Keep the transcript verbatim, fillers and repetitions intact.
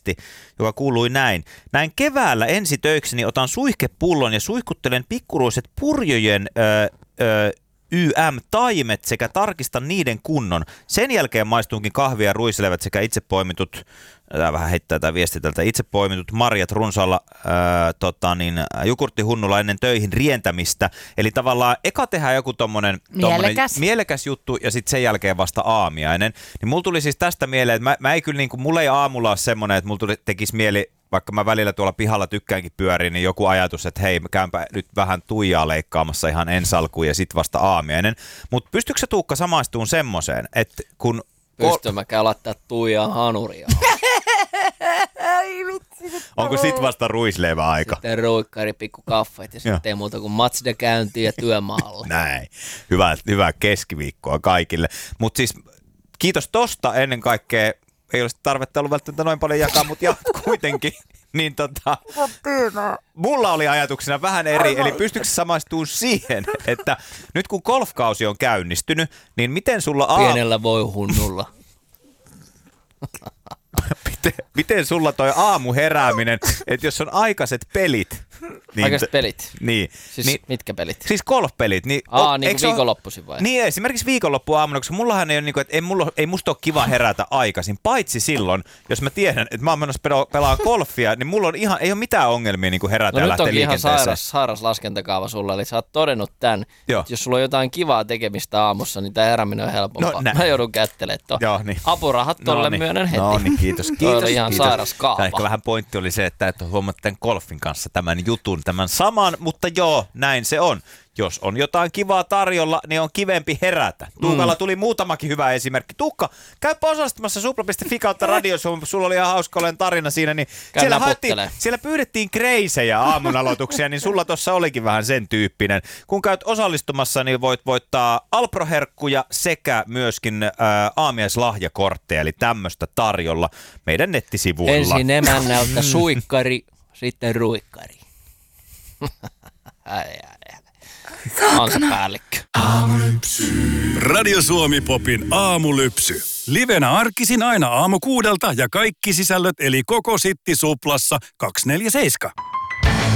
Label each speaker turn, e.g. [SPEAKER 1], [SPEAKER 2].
[SPEAKER 1] viesti, joka kuului näin. Näin keväällä ensi töikseni otan suihkepullon ja suihkuttelen pikkuruiset purjojen öö, öö, Y M-taimet sekä tarkistan niiden kunnon. Sen jälkeen maistuunkin kahvia ja ruiselevät sekä itse poimitut, tämä vähän heittää tämä viesti tältä, itse poimitut marjat runsaalla ää, tota niin, jogurttihunnulla ennen töihin rientämistä. Eli tavallaan eka tehdään joku tommonen,
[SPEAKER 2] mielekäs.
[SPEAKER 1] tommonen mielekäs juttu ja sitten sen jälkeen vasta aamiainen. Niin mulla tuli siis tästä mieleen, että mä, mä ei kyllä niinku, mulla ei aamulla ole semmoinen, että mulla tuli, tekisi mieli, vaikka mä välillä tuolla pihalla tykkäänkin pyöriä, niin joku ajatus, että hei, mä käynpä nyt vähän tuijaa leikkaamassa ihan ensi alkuun ja sit vasta aamiainen. Mutta pystytkö sä Tuukka samaistuun semmoseen, että kun...
[SPEAKER 3] Pystyn mä käyn laittaa tuijaa hanuria.
[SPEAKER 2] Ai vitsi.
[SPEAKER 1] Onko sit vasta ruisleivä aika?
[SPEAKER 3] Sitten ruikkari, pikku kaffeet ja sitten ei muuta kuin Matsde käyntiin ja työmaalla.
[SPEAKER 1] Näin. Hyvää, hyvää keskiviikkoa kaikille. Mutta siis kiitos tosta ennen kaikkea. Ei olisi tarvetta ollut välttämättä noin paljon jakaa, mutta jaat kuitenkin. Niin tota, mulla oli ajatuksena vähän eri, eli pystytkö samaistumaan siihen, että nyt kun golfkausi on käynnistynyt, niin miten sulla... A-
[SPEAKER 3] Pienellä voihunnulla.
[SPEAKER 1] miten, miten sulla toi aamuherääminen, että jos on aikaiset pelit... Niin,
[SPEAKER 3] aikaiset pelit?
[SPEAKER 1] Niin.
[SPEAKER 3] Siis
[SPEAKER 1] niin,
[SPEAKER 3] mitkä pelit?
[SPEAKER 1] Siis golfpelit. Niin,
[SPEAKER 3] Aa, niin kuin viikonloppuisin vai?
[SPEAKER 1] Niin, esimerkiksi viikonloppuaamuna, koska mullahan ei ole, niin kuin, että ei, mulla, ei musta ole kiva herätä aikaisin, paitsi silloin, jos mä tiedän, että mä oon menossa pelaa golfia, niin mulla on ihan, ei ole mitään ongelmia niin kuin herätä
[SPEAKER 3] no
[SPEAKER 1] ja lähteä
[SPEAKER 3] No
[SPEAKER 1] liikenteeseen.
[SPEAKER 3] nyt onkin ihan sairas, sairas laskentakaava sulla, eli sä oot todennut tämän, että jos sulla on jotain kivaa tekemistä aamussa, niin tää herääminen on helpompaa. No, mä joudun kättelemään tuon. Niin. Apurahat tolle no, niin. myönnän heti.
[SPEAKER 1] No niin, kiitos. Kiitos.
[SPEAKER 3] Toi oli ihan
[SPEAKER 1] kiitos.
[SPEAKER 3] sairas kaava.
[SPEAKER 1] Ehkä vähän pointti oli se, että et huomaat tämän golfin kanssa tämän jutun, tämän saman, mutta joo, näin se on. Jos on jotain kivaa tarjolla, niin on kivempi herätä. Tuukalla tuli muutamakin hyvä esimerkki. Tuukka, käypä osastamassa supla piste fi kautta radiossa, sulla oli ihan hauska olen tarina siinä, niin siellä, haettiin, siellä pyydettiin kreisejä aamunaloituksia, niin sulla tuossa olikin vähän sen tyyppinen. Kun käyt osallistumassa, niin voit voittaa Alpro-herkkuja sekä myöskin ää, aamiaislahjakortteja, eli tämmöistä tarjolla meidän nettisivuilla.
[SPEAKER 3] Ensin emännältä suikkari, sitten ruikkari. Ai, ai, ai. Kansapäällikkö.
[SPEAKER 4] Aamulypsy. Radio Suomi Popin aamulypsy. Livenä arkisin aina aamu kuudelta ja kaikki sisällöt eli koko Sitti Suplassa kaksikymmentäneljä seitsemän.